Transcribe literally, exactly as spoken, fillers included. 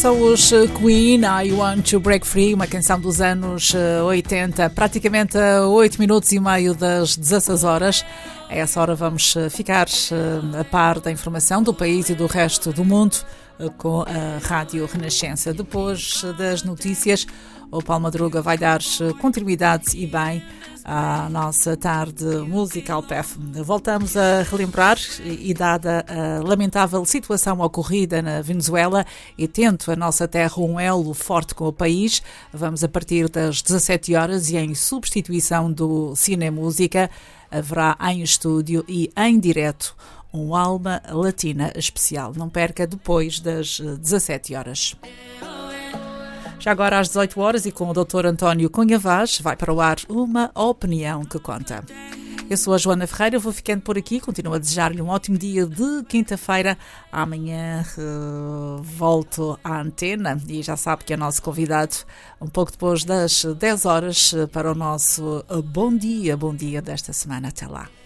São os Queen, I Want to Break Free, uma canção dos anos oitenta, praticamente a oito minutos e meio das dezasseis horas. A essa hora vamos ficar a par da informação do país e do resto do mundo com a Rádio Renascença. Depois das notícias, o Paulo Madruga vai dar continuidade e bem à nossa tarde Musical Path. Voltamos a relembrar, e dada a lamentável situação ocorrida na Venezuela e tendo a nossa terra um elo forte com o país, vamos a partir das dezassete horas e em substituição do Cine Música, haverá em estúdio e em direto um Alma Latina especial. Não perca depois das dezassete horas. Já agora às dezoito horas e com o doutor António Cunha Vaz vai para o ar Uma Opinião que Conta. Eu sou a Joana Ferreira, vou ficando por aqui, continuo a desejar-lhe um ótimo dia de quinta-feira. Amanhã uh, volto à antena e já sabe que é nosso convidado um pouco depois das dez horas para o nosso Bom Dia, Bom Dia desta semana. Até lá.